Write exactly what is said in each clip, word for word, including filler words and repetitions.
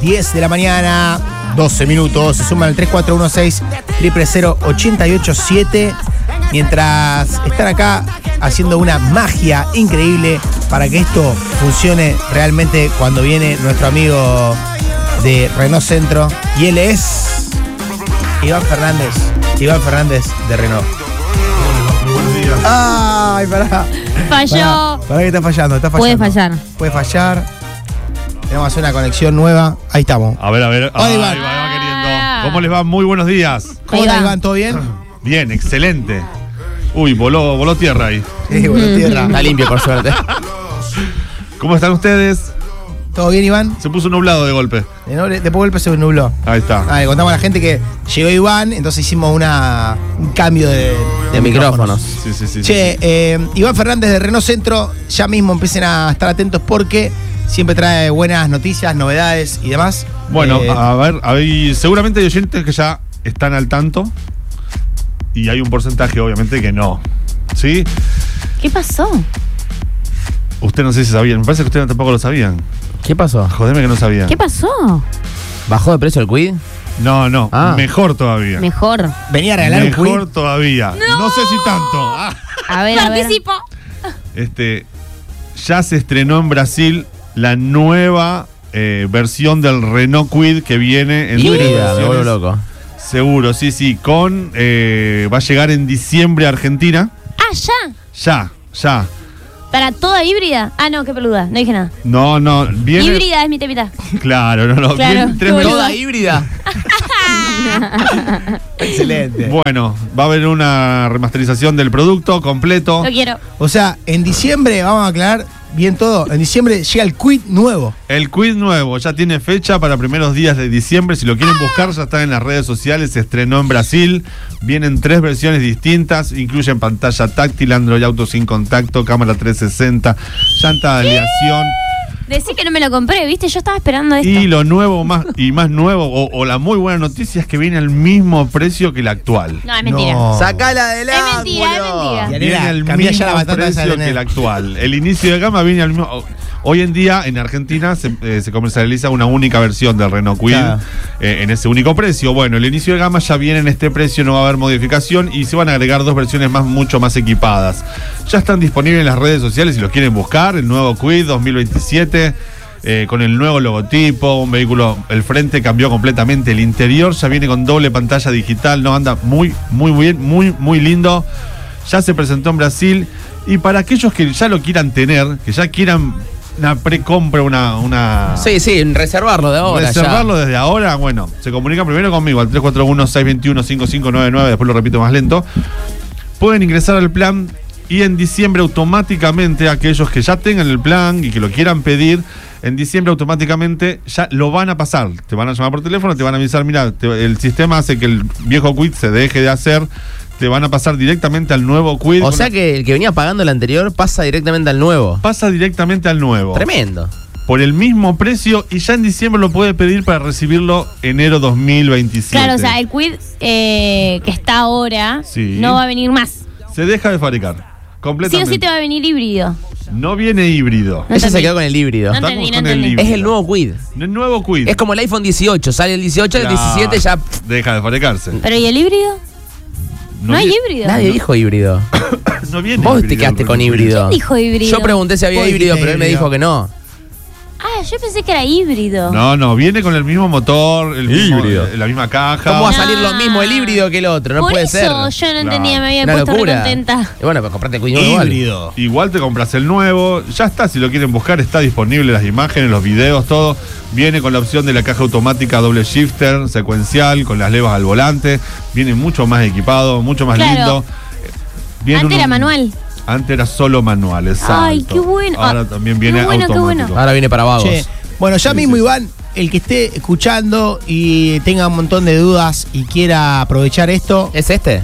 diez de la mañana, doce minutos. Se suman al tres cuatro uno seis, cero cero cero, ocho ocho siete. Mientras están acá haciendo una magia increíble para que esto funcione realmente cuando viene nuestro amigo de Renault Centro. Y él es Iván Fernández. Iván Fernández de Renault. Buenos días. Ay, pará. Falló. Pará, pará que está fallando, está fallando. Puede fallar. Puede fallar. Tenemos que hacer una conexión nueva. Ahí estamos. A ver, a ver. Hola, Ay, Iván. va, va queriendo. ¿Cómo les va? Muy buenos días. ¿Cómo Ahí está, va. Iván? ¿Todo bien? Bien, excelente. Uy, voló, voló tierra ahí. Sí, buena tierra. Está limpio, por suerte. ¿Cómo están ustedes? ¿Todo bien, Iván? Se puso nublado de golpe. De noble- Después golpe se nubló. Ahí está. Ah, le contamos a la gente que llegó Iván, entonces hicimos una, un cambio de, De micrófonos. Sí, sí, sí. Che, eh, Iván Fernández de Renault Centro, ya mismo empiecen a estar atentos porque siempre trae buenas noticias, novedades y demás. Bueno, Eh, a ver, hay, seguramente hay oyentes que ya están al tanto. Y hay un porcentaje, obviamente, que no. ¿Sí? ¿Qué pasó? Usted no sé si sabían. Me parece que ustedes tampoco lo sabían. ¿Qué pasó? Jodeme que no sabían. ¿Qué pasó? ¿Bajó de precio el Quid? No, no. Ah. Mejor todavía. Mejor. venía a regalar un Mejor quiz. todavía. No. sé si tanto. Ah. A ver, a ver. Participo. Este, ya se estrenó en Brasil la nueva eh, versión del Renault Kwid que viene en dos Híbrida, me versiones. vuelvo loco. Seguro, sí, sí. Con eh, va a llegar en diciembre a Argentina. Ah, ya. Ya, ya. ¿Para toda híbrida? Ah, no, qué peluda. No dije nada. No, no, viene. Híbrida es mitad mitad. Claro, no, no. Claro, vienen tres qué versiones. boluda. ¿Toda híbrida? Excelente. Bueno, va a haber una remasterización del producto completo. Lo quiero. O sea, en diciembre, vamos a aclarar bien todo, en diciembre llega el Quid nuevo. El Kwid nuevo ya tiene fecha para primeros días de diciembre. Si lo quieren buscar, ya está en las redes sociales. Se estrenó en Brasil. Vienen tres versiones distintas. Incluyen pantalla táctil, Android Auto sin contacto, cámara trescientos sesenta, llanta de aleación. Decí que no me lo compré, ¿viste? Yo estaba esperando esto. Y lo nuevo más y más nuevo, o, o la muy buena noticia es que viene al mismo precio que el actual. No, es mentira. No. ¡Sacala del Es mentira, es ángulo! mentira. Y Viene Anela, al cambia ya mismo la batata esa de precio que el Anela. actual. El inicio de gama viene al mismo. Hoy en día en Argentina se, eh, se comercializa una única versión del Renault Kwid Claro. eh, en ese único precio. Bueno, el inicio de gama ya viene en este precio, no va a haber modificación y se van a agregar dos versiones más, mucho más equipadas. Ya están disponibles en las redes sociales si los quieren buscar. El nuevo Kwid dos mil veintisiete. Eh, con el nuevo logotipo, un vehículo, el frente cambió completamente, el interior ya viene con doble pantalla digital, no anda muy, muy bien, muy, muy lindo. Ya se presentó en Brasil y para aquellos que ya lo quieran tener, que ya quieran una precompra, una, una Sí, sí, reservarlo de ahora. reservarlo desde ahora, bueno, se comunica primero conmigo al tres cuatro uno, seis dos uno, cinco cinco nueve nueve, después lo repito más lento. Pueden ingresar al plan y en diciembre automáticamente aquellos que ya tengan el plan y que lo quieran pedir, en diciembre automáticamente ya lo van a pasar. Te van a llamar por teléfono, te van a avisar, mira, te- el sistema hace que el viejo Kwid se deje de hacer, te van a pasar directamente al nuevo Kwid. Ya. O con sea la- que el que venía pagando el anterior pasa directamente al nuevo. pasa directamente al nuevo. Tremendo. Por el mismo precio y ya en diciembre lo puede pedir para recibirlo enero dos mil veintisiete. Claro, o sea, el Quid eh, que está ahora Sí. no va a venir más. Se deja de fabricar. Sí Completamente. o sí te va a venir híbrido. No viene híbrido. No Ese se entendí. quedó con el híbrido. No Estamos entendí, no con el entendí. híbrido. Es el nuevo Quid. El nuevo Kwid. Es como el iPhone dieciocho. Sale el dieciocho, el Claro. diecisiete ya. Deja de fabricarse. ¿Pero y el híbrido? No, hay vi- híbrido. Nadie dijo híbrido. No viene Vos híbrido, te quedaste el con Kwid. híbrido. Dijo híbrido. Yo pregunté si había Vos híbrido, dijiste pero él me híbrido. dijo que no. Ah, yo pensé que era híbrido. No, no, viene con el mismo motor, el mismo- Híbrido. eh, la misma caja. ¿Cómo va a No. salir lo mismo el híbrido que el otro? No Por puede eso ser. yo no Claro. entendía, me había Una puesto locura. recontenta. Y bueno, pues comprate el Quid nuevo igual. Híbrido. Igual te compras el nuevo, ya está, si lo quieren buscar está disponible las imágenes, los videos, todo. Viene con la opción de la caja automática doble shifter, secuencial, con las levas al volante. Viene mucho más equipado, mucho más Claro. lindo. Viene Antes un- era manual. Antes era solo manual, exacto. Ay, qué bueno. Ahora Ah, también qué viene bueno, qué automático. bueno. Ahora viene para vagos. Che, bueno, ya Sí, mismo, sí. Iván, el que esté escuchando y tenga un montón de dudas y quiera aprovechar esto, ¿Es este?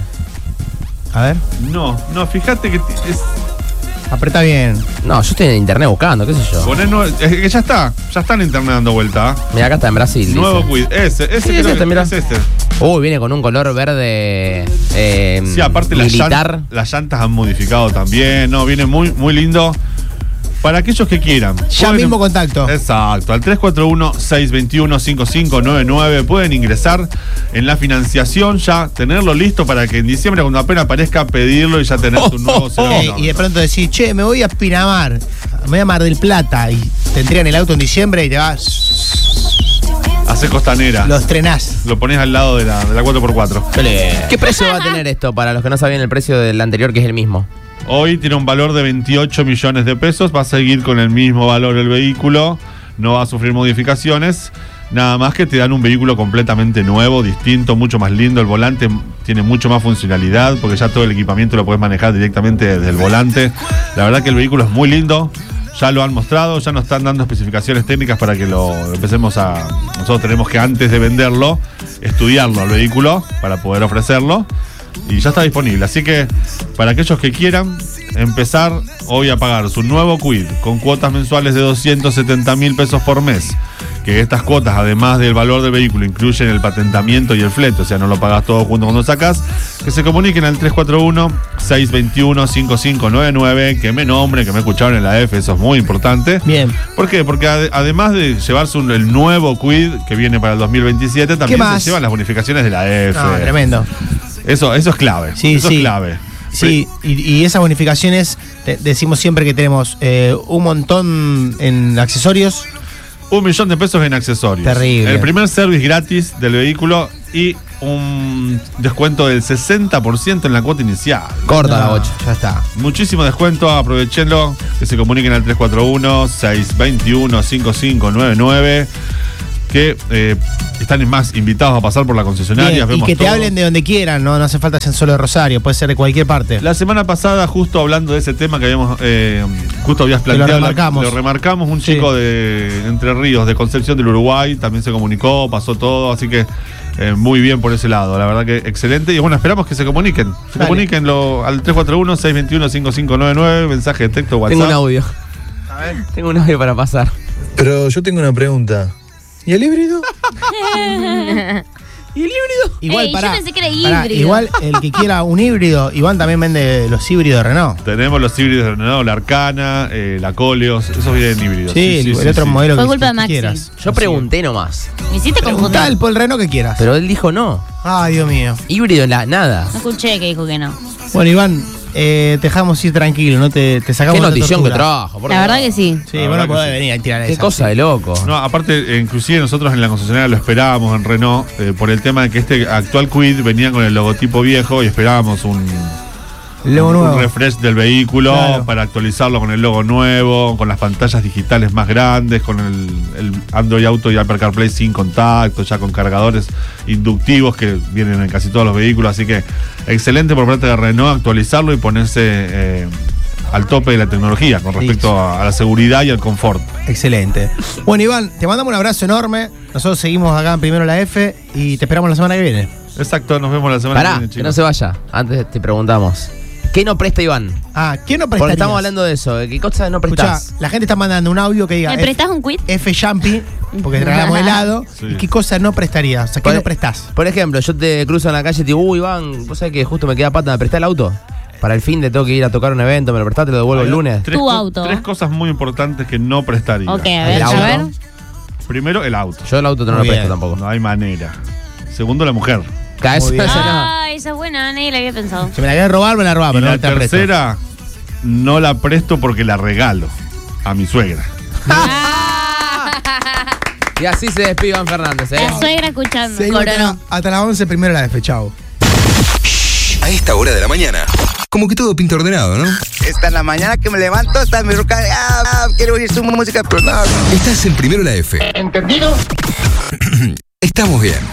a ver, No, no, fíjate que t- es, apreta bien. No, yo estoy en internet buscando, qué sé yo. poner nue- es que ya está, ya está en internet dando vuelta. ¿eh? Mira, acá está en Brasil. Nuevo dice. Kwid, ese, ese Sí, creo es que este, mirá. es este. Uy, viene con un color verde eh, Sí, aparte las militar. llantas, las llantas han modificado también, no, viene muy, muy lindo. Para aquellos que quieran. Ya pueden- mismo contacto. Exacto, al tres cuatro uno, seis dos uno, cinco cinco nueve nueve pueden ingresar en la financiación, ya tenerlo listo para que en diciembre, cuando apenas aparezca, pedirlo y ya tener tu nuevo cero Eh, kilómetros. y de pronto decís, che, me voy a Pinamar, me voy a Mar del Plata, y te entregan el auto en diciembre y te vas, Hace costanera. lo estrenás. Lo pones al lado de la, de la cuatro por cuatro. ¿Qué precio va a tener esto para los que no sabían el precio del anterior, que es el mismo? Hoy tiene un valor de veintiocho millones de pesos, va a seguir con el mismo valor el vehículo, no va a sufrir modificaciones, nada más que te dan un vehículo completamente nuevo, distinto, mucho más lindo, el volante tiene mucho más funcionalidad, porque ya todo el equipamiento lo puedes manejar directamente desde el volante. La verdad que el vehículo es muy lindo, ya lo han mostrado, ya nos están dando especificaciones técnicas para que lo empecemos a... Nosotros tenemos que, antes de venderlo, estudiarlo al vehículo para poder ofrecerlo. Y ya está disponible, así que para aquellos que quieran empezar hoy a pagar su nuevo Kwid con cuotas mensuales de doscientos setenta mil pesos por mes, que estas cuotas, además del valor del vehículo, incluyen el patentamiento y el flete, o sea, no lo pagas todo junto cuando sacas, que se comuniquen al tres cuatro uno, seis dos uno, cinco cinco nueve nueve, que me nombren, que me escucharon en la F, eso es muy importante. Bien. ¿Por qué? Porque ad- además de llevarse un- el nuevo Kwid que viene para el dos mil veintisiete, también más? se llevan las bonificaciones de la F. No, tremendo. Eso, eso es clave. Sí, eso sí. es clave. Sí, y, y esas bonificaciones, te- decimos siempre que tenemos eh, un montón en accesorios. Un millón de pesos en accesorios. Terrible. El primer service gratis del vehículo y un descuento del sesenta por ciento en la cuota inicial. Corta la No, bocha. Ya está. Muchísimo descuento, aprovechenlo. Que se comuniquen al tres cuatro uno, seis dos uno, cinco cinco nueve nueve. Que eh, están más invitados a pasar por la concesionaria. Bien, y vemos que te todo. hablen de donde quieran, ¿no? No hace falta ser solo de Rosario, puede ser de cualquier parte. La semana pasada, justo hablando de ese tema que habíamos, eh, justo habías Que lo planteado, remarcamos. lo remarcamos, un Sí. chico de Entre Ríos, de Concepción del Uruguay, también se comunicó, pasó todo, así que eh, muy bien por ese lado, la verdad que excelente. Y bueno, esperamos que se comuniquen, se Dale. comuniquen lo- al tres cuatro uno, seis dos uno, cinco cinco nueve nueve, mensaje de texto, WhatsApp. Tengo un audio. Tengo un audio para pasar. Pero yo tengo una pregunta. ¿Y el híbrido? ¿Y el híbrido? Igual, Ey, yo pará, pensé que era pará, híbrido. igual el que quiera un híbrido, Iván también vende los híbridos de Renault. Tenemos los híbridos de Renault, la Arcana, eh, la Coleos, esos vienen híbridos. Sí, el, el otro sí. modelo Fue que, culpa que de Maxi. quieras. Yo pregunté nomás. Me hiciste Preguntá confundir. el Paul Renault que quieras. Pero él dijo no. Ay, Dios mío. Híbrido en la nada. No escuché que dijo que no. Bueno, Iván, eh, te dejamos ir tranquilo, no te, te sacamos Qué de notición que tortura. trajo. por La Dios. verdad que sí. Sí, La bueno, verdad que podés sí. venir a tirar Qué esa, cosa sí. de loco. No, aparte, eh, inclusive nosotros en la concesionaria lo esperábamos en Renault eh, por el tema de que este actual Kwid venía con el logotipo viejo y esperábamos un, Luego un nuevo. refresh del vehículo Claro. para actualizarlo con el logo nuevo, con las pantallas digitales más grandes, con el, el Android Auto y Apple CarPlay sin contacto, ya con cargadores inductivos que vienen en casi todos los vehículos. Así que excelente por parte de Renault actualizarlo y ponerse eh, al tope de la tecnología con respecto a, a la seguridad y al confort. Excelente. Bueno, Iván, te mandamos un abrazo enorme. Nosotros seguimos acá en Primero la F y te esperamos la semana que viene. Exacto, nos vemos la semana Pará, que viene, que chicos. no se vaya. Antes te preguntamos. ¿Qué no presta Iván? Ah, ¿quién no Porque prestarías? estamos hablando de eso. ¿de ¿Qué cosas no Escuchá, prestás? la gente está mandando un audio que diga ¿Me F, prestás un quid? F Jumpy, porque te regalamos helado. Sí. ¿Y qué cosa no prestarías? O sea, ¿qué Por- no prestás? Por ejemplo, yo te cruzo en la calle y te digo, uy, Iván, vos sabés que justo me queda pata, ¿me prestás el auto? Para el fin de tengo que ir a tocar un evento, me lo prestás, te lo devuelvo el lunes. Tres Tu co- auto. Tres cosas muy importantes que no prestaría. Ok, a ver, El a auto. ver. Primero, el auto. Yo el auto no Muy lo presto bien. tampoco. No hay manera. Segundo, la mujer. Cada eso, Muy bien. eso no. Ah, esa es buena, nadie la había pensado. Si me la querés robar, me la robás, y pero la no te la presto. tercera, no la presto porque la regalo a mi suegra. Y así se despide Iván Fernández, ¿eh? La suegra escuchando. Seguimos hasta, Coronó. hasta las once, Primero la F. Chau. A esta hora de la mañana. Como que todo pinta ordenado, ¿no? Esta en la mañana que me levanto, está mi ruca. Ah, ah, quiero oír su música, pero no. Estás en Primero la F. ¿Entendido? Estamos bien.